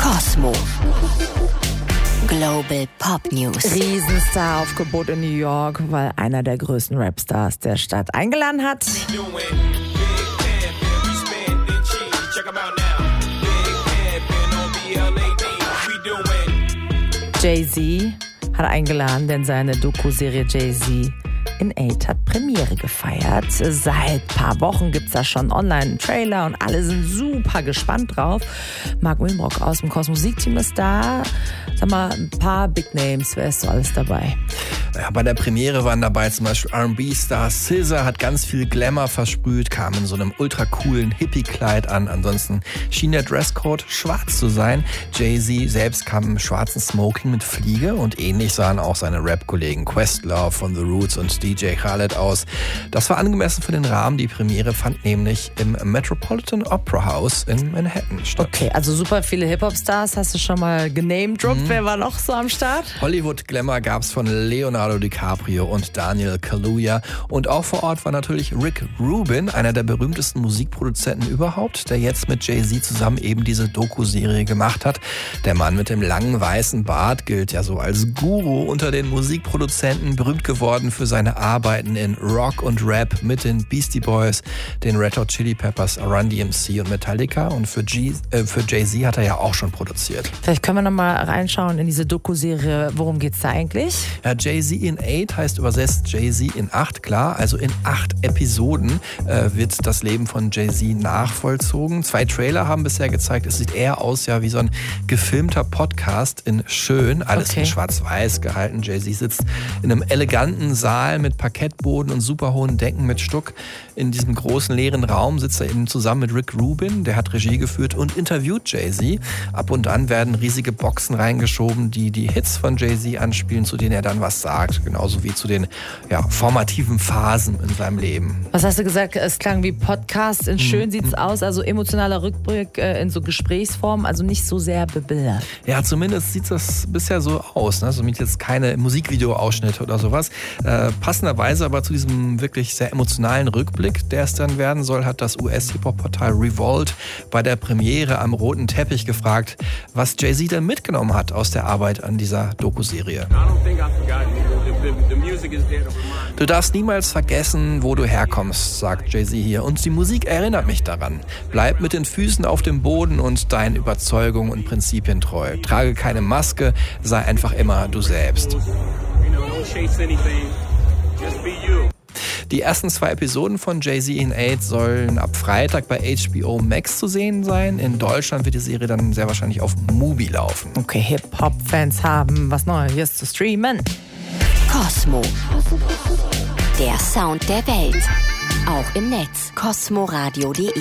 Kosmo. Global Pop News. Riesenstar-Aufgebot in New York, weil einer der größten Rapstars der Stadt eingeladen hat. Jay-Z hat eingeladen, denn seine Doku-Serie Jay-Z in 8 hat Premiere gefeiert. Seit ein paar Wochen gibt es da schon online einen Trailer und alle sind super gespannt drauf. Marc Willenbrock aus dem Kosmo-Musik-Team ist da. Sag mal, ein paar Big Names, wer ist so alles dabei? Ja, bei der Premiere waren dabei zum Beispiel R&B-Star SZA, hat ganz viel Glamour versprüht, kam in so einem ultra coolen Hippie-Kleid an. Ansonsten schien der Dresscode schwarz zu sein. Jay-Z selbst kam im schwarzen Smoking mit Fliege und ähnlich sahen auch seine Rap-Kollegen Questlove von The Roots und DJ Khaled aus. Das war angemessen für den Rahmen. Die Premiere fand nämlich im Metropolitan Opera House in Manhattan statt. Okay, also super viele Hip-Hop-Stars. Hast du schon mal genamedroppt? Wer war noch so am Start? Hollywood-Glamour gab's von Leonardo DiCaprio und Daniel Kaluuya. Und auch vor Ort war natürlich Rick Rubin, einer der berühmtesten Musikproduzenten überhaupt, der jetzt mit Jay-Z zusammen eben diese Doku-Serie gemacht hat. Der Mann mit dem langen weißen Bart gilt ja so als Guru unter den Musikproduzenten, berühmt geworden für seine Arbeiten in Rock und Rap mit den Beastie Boys, den Red Hot Chili Peppers, Run DMC und Metallica. Und für Jay-Z hat er ja auch schon produziert. Vielleicht können wir noch mal reinschauen in diese Doku-Serie. Worum geht's da eigentlich? Ja, Jay-Z in 8 heißt übersetzt Jay-Z in 8, klar. Also in 8 Episoden wird das Leben von Jay-Z nachvollzogen. 2 Trailer haben bisher gezeigt, es sieht eher aus ja wie so ein gefilmter Podcast in schön, alles in schwarz-weiß gehalten. Jay-Z sitzt in einem eleganten Saal mit Parkettboden und super hohen Decken mit Stuck. In diesem großen leeren Raum sitzt er eben zusammen mit Rick Rubin, der hat Regie geführt und interviewt Jay-Z. Ab und an werden riesige Boxen reingeschoben, die die Hits von Jay-Z anspielen, zu denen er dann was sagt. Genauso wie zu den formativen Phasen in seinem Leben. Was hast du gesagt? Es klang wie Podcast. In schön sieht's aus, also emotionaler Rückblick in so Gesprächsform, also nicht so sehr bebildert. Ja, zumindest sieht das bisher so aus. Ne? Somit jetzt keine Musikvideo-Ausschnitte oder sowas. Passenderweise aber zu diesem wirklich sehr emotionalen Rückblick, der es dann werden soll, hat das US-Hip-Hop-Portal Revolt bei der Premiere am roten Teppich gefragt, was Jay-Z denn mitgenommen hat aus der Arbeit an dieser Doku-Serie. Du darfst niemals vergessen, wo du herkommst, sagt Jay-Z hier. Und die Musik erinnert mich daran. Bleib mit den Füßen auf dem Boden und deinen Überzeugungen und Prinzipien treu. Trage keine Maske, sei einfach immer du selbst. Die ersten 2 Episoden von Jay-Z in 8 sollen ab Freitag bei HBO Max zu sehen sein. In Deutschland wird die Serie dann sehr wahrscheinlich auf Mubi laufen. Okay, Hip-Hop-Fans haben was Neues zu streamen. Kosmo. Der Sound der Welt. Auch im Netz. kosmoradio.de